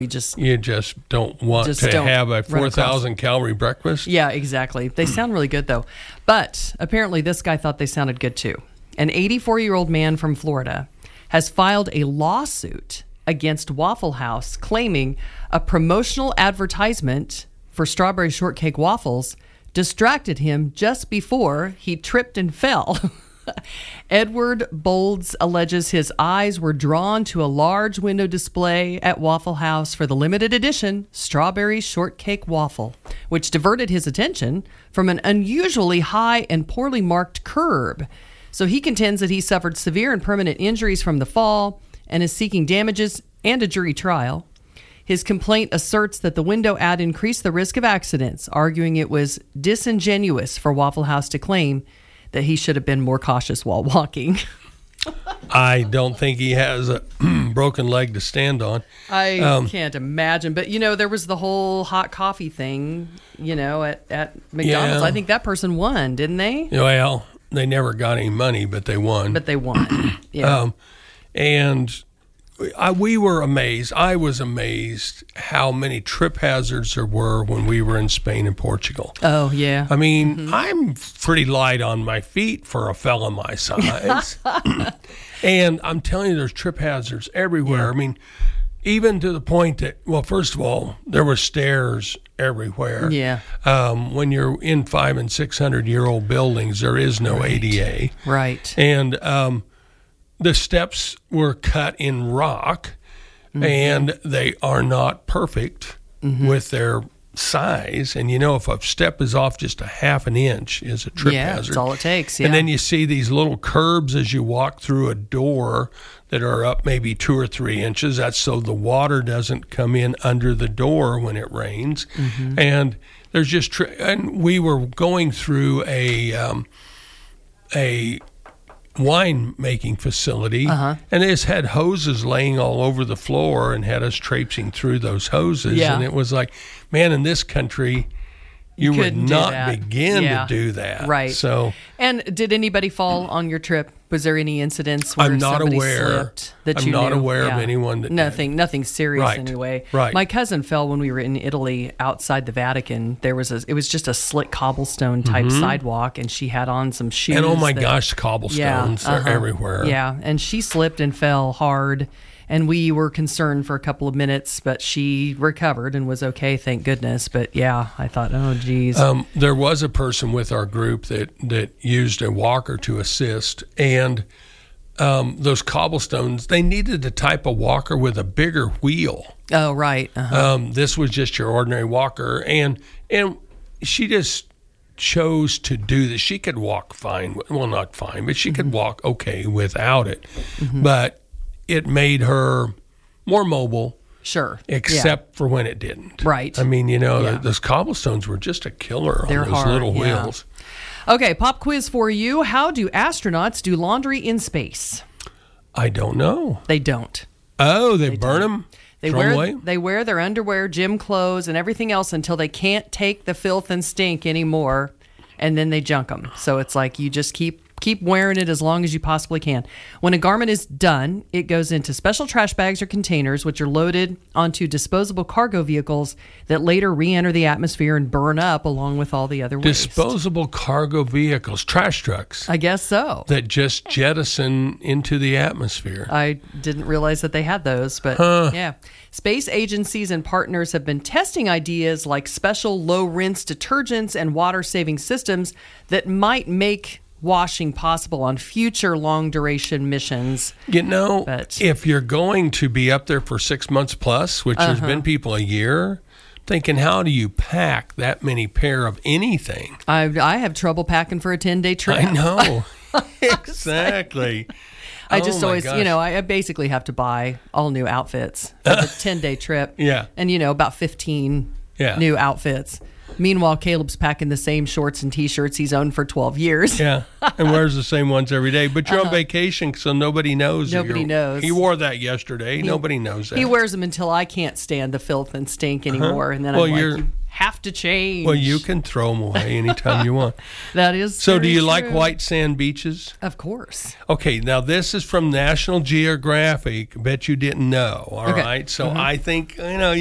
You just don't want to have a 4,000 calorie breakfast. Yeah, exactly. They sound really good, though. But apparently this guy thought they sounded good, too. An 84-year-old man from Florida has filed a lawsuit against Waffle House claiming a promotional advertisement for strawberry shortcake waffles distracted him just before he tripped and fell. Edward Bolds alleges his eyes were drawn to a large window display at Waffle House for the limited edition strawberry shortcake waffle, which diverted his attention from an unusually high and poorly marked curb. So he contends that he suffered severe and permanent injuries from the fall and is seeking damages and a jury trial. His complaint asserts that the window ad increased the risk of accidents, arguing it was disingenuous for Waffle House to claim that he should have been more cautious while walking. I don't think he has a broken leg to stand on. I can't imagine. But, there was the whole hot coffee thing, at McDonald's. Yeah. I think that person won, didn't they? Well, they never got any money, but they won. Yeah. And we were amazed. I was amazed how many trip hazards there were when we were in Spain and Portugal. Oh, yeah. I mean, I'm pretty light on my feet for a fella my size. And I'm telling you, there's trip hazards everywhere. Yeah. I mean, even to the point that, well, first of all, there were stairs everywhere. Yeah. When you're in 500- and 600-year-old buildings, there is no ADA. Right. And the steps were cut in rock, and they are not perfect with their size. And if a step is off just a half an inch, is a trip hazard. Yeah, that's all it takes. Yeah. And then you see these little curbs as you walk through a door that are up maybe 2 or 3 inches. That's so the water doesn't come in under the door when it rains. And there's just and we were going through a wine making facility, and they just had hoses laying all over the floor and had us traipsing through those hoses. Yeah. And it was like, man, in this country, you would not begin to do that. Right. So, and did anybody fall on your trip? Was there any incidents where I'm not somebody aware. Slipped that I'm you not knew? aware of anyone that nothing serious Right. anyway. Right. My cousin fell when we were in Italy outside the Vatican. It was just a slick cobblestone type sidewalk, and she had on some shoes. And oh my gosh, cobblestones are everywhere. Yeah, and she slipped and fell hard. And we were concerned for a couple of minutes, but she recovered and was okay, thank goodness. But yeah, I thought, oh, geez. There was a person with our group that used a walker to assist, and those cobblestones, they needed a type of walker with a bigger wheel. Oh, right. This was just your ordinary walker, and she just chose to do this. She could walk fine. Well, not fine, but she could walk okay without it. But it made her more mobile. Sure. Except for when it didn't. Right. I mean, those cobblestones were just a killer on those hard, little wheels. Okay, pop quiz for you. How do astronauts do laundry in space? I don't know. They don't. Oh, they burn them? They wear their underwear, gym clothes, and everything else until they can't take the filth and stink anymore, and then they junk them. So it's like you just keep wearing it as long as you possibly can. When a garment is done, it goes into special trash bags or containers, which are loaded onto disposable cargo vehicles that later re-enter the atmosphere and burn up along with all the other waste. Disposable cargo vehicles, trash trucks. I guess so. That just jettison into the atmosphere. I didn't realize that they had those, but yeah. Space agencies and partners have been testing ideas like special low-rinse detergents and water-saving systems that might make washing possible on future long-duration missions. If you're going to be up there for 6 months plus, which there's been people a year, thinking, how do you pack that many pair of anything? I have trouble packing for a 10-day trip. I know. Exactly. I just always, I basically have to buy all new outfits for the 10-day trip. Yeah. And, about 15 new outfits. Meanwhile, Caleb's packing the same shorts and T-shirts he's owned for 12 years. Yeah, and wears the same ones every day. But you're on vacation, so nobody knows. Nobody knows. He wore that yesterday. Nobody knows that. He wears them until I can't stand the filth and stink anymore. And then I'm like, have to change. Well, you can throw them away anytime you want. That is So do very you like true. white sand beaches? Of course. Okay, now this is from National Geographic. Bet you didn't know, all right? Okay. So I think,